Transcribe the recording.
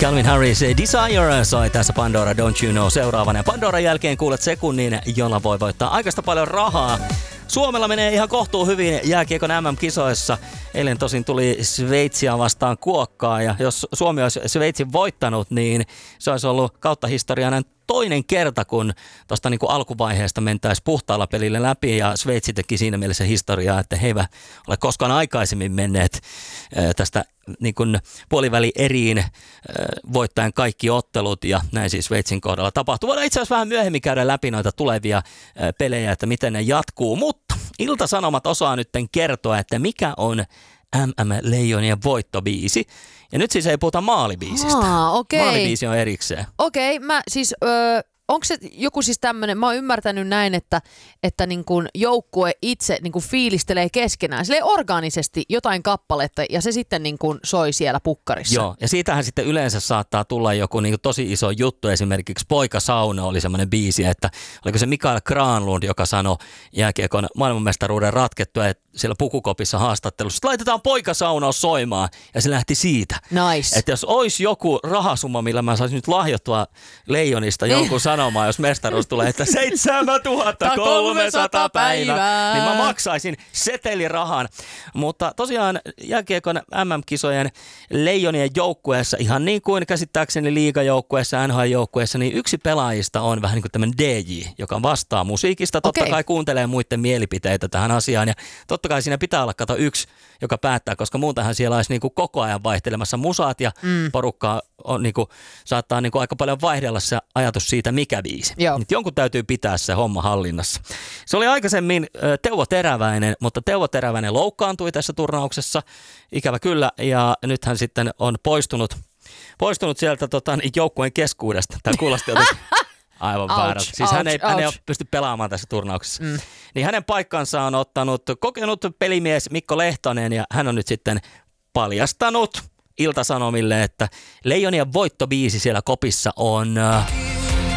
Calvin Harris, Desire soi tässä Pandora Don't You Know seuraavana. Pandoran jälkeen kuulet sekunnin, jolla voi voittaa aikaista paljon rahaa. Suomella menee ihan kohtuu hyvin jääkiekon MM-kisoissa. Eilen tosin tuli Sveitsiä vastaan kuokkaa ja jos Suomi olisi Sveitsin voittanut, niin se olisi ollut kautta historian toinen kerta, kun tuosta niin kuin alkuvaiheesta mentäisiin puhtaalla pelillä läpi ja Sveitsi teki siinä mielessä historiaa, että he eivät ole koskaan aikaisemmin menneet tästä niin kuin puoliväli eriin voittaen kaikki ottelut ja näin siis Sveitsin kohdalla tapahtuu. Voidaan itse asiassa vähän myöhemmin käydä läpi noita tulevia pelejä, että miten ne jatkuu, mutta Ilta-Sanomat osaa nyt kertoa, että mikä on MM-leijonien voittobiisi. Ja nyt siis ei puhuta maalibiisistä. Okay. Maalibiisi on erikseen. Okei, mä siis... Onko se joku siis tämmöinen, mä oon ymmärtänyt näin, että niin kun joukkue itse niin kun fiilistelee keskenään, silleen orgaanisesti jotain kappaletta ja se sitten niin kun soi siellä pukkarissa. Joo, ja siitähän sitten yleensä saattaa tulla joku niin tosi iso juttu, esimerkiksi Poikasauna oli semmoinen biisi, että oliko se Mikael Granlund, joka sanoi jääkiekon maailmanmestaruuden ratkettua, että siellä pukukopissa haastattelussa, että laitetaan Poikasauna soimaan, ja se lähti siitä. Nice. Että jos olisi joku rahasumma, millä mä saisin nyt lahjoittua Leijonista jonkun sanomaan, jos mestaruus tulee, että 7300 päivää, niin mä maksaisin setelirahan. Mutta tosiaan jääkiekon MM-kisojen Leijonien joukkueessa, ihan niin kuin käsittääkseni liigajoukkueessa, NHL-joukkueessa, niin yksi pelaajista on vähän niin kuin tämmöinen DJ, joka vastaa musiikista. Totta kai kuuntelee muiden mielipiteitä tähän asiaan ja totta kai siinä pitää olla yksi, joka päättää, koska muutenhan siellä olisi niin kuin koko ajan vaihtelemassa musaat ja porukkaa on niin kuin, saattaa niin kuin aika paljon vaihdella se ajatus siitä, mikä biisi. Nyt jonkun täytyy pitää se homma hallinnassa. Se oli aikaisemmin Teuvo Teräväinen, mutta Teuvo Teräväinen loukkaantui tässä turnauksessa, ikävä kyllä, ja nyt hän sitten on poistunut sieltä joukkueen keskuudesta. Tämä kuulosti jotenkin aivan väärältä. Siis hän ei pysty pelaamaan tässä turnauksessa. Niin hänen paikkansa on ottanut kokenut pelimies Mikko Lehtonen, ja hän on nyt sitten paljastanut Ilta-Sanomille, että Leijonien voittobiisi siellä kopissa on...